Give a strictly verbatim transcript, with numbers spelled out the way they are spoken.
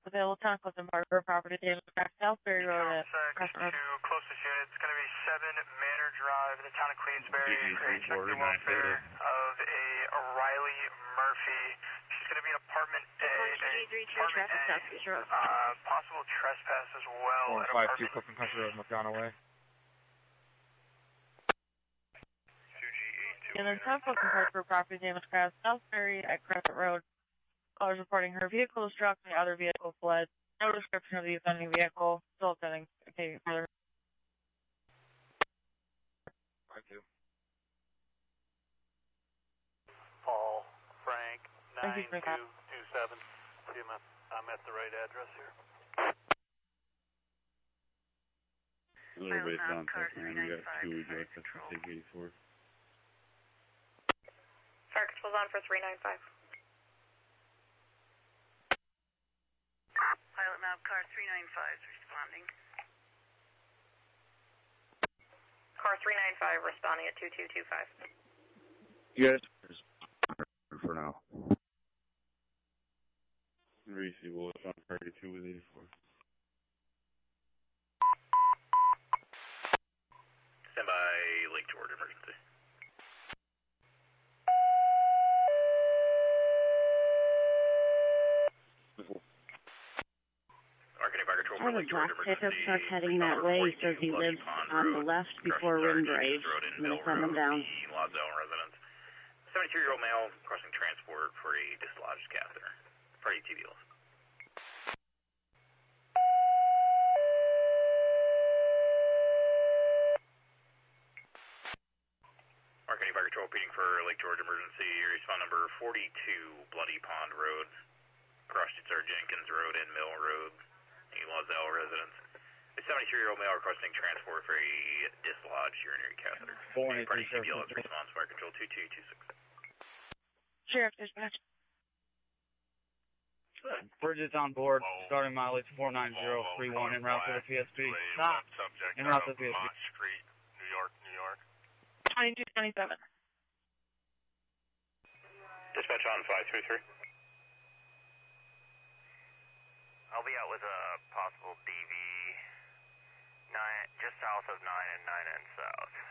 available time close to Marker property, David Craft, Southbury Road at Crescent Road. Two closest unit, it's going to be seven Manor Drive in the town of Queensbury. Check the welfare of a Riley Murphy. She's going to be in apartment A. Apartment A. Uh, possible trespass as well. one five two Clifton Country Road, McDonald Way. And then time close to Hartford property, David Craft, Southbury at Crescent Road. Callers reporting her vehicle was struck and the other vehicle fled. No description of the offending vehicle. Still attending. Okay, further. five two. Paul, Frank, Thank you, nine Frank. two two seven. See, I'm at, I'm at the right address here. Little bit down south, man. We got two direct to take eighty-four. Fire control's on for three nine five. Pilot Nav car three nine five is responding. Car three nine five responding at two two two five. Yes. For now. Reese will on target two with eighty-four. Stand by Lake George emergency. I have a black pickup truck heading that way. He says he lives on the left before Rimgrave. I'm going to send him down. Lodell residence. seventy-two-year-old male requesting transport for a dislodged catheter. Party T V Ls. Mark County Fire Control repeating for Lake George emergency. Respond number forty-two, Bloody Pond Road. Cross Star Jenkins Road and Mill Road. Lozelle residence. A seventy-two-year-old male requesting transport for a dislodged urinary catheter. Party T V L is response Fire Control two two two six. Sheriff dispatch. Bridget's on board, starting mileage four nine zero three one en route to the P S P. Stop. En route to the P S P. Street, New York, New York. twenty-two twenty-seven. Dispatch on five three three. I'll be out with a possible D V nine, just south of nine and nine and south.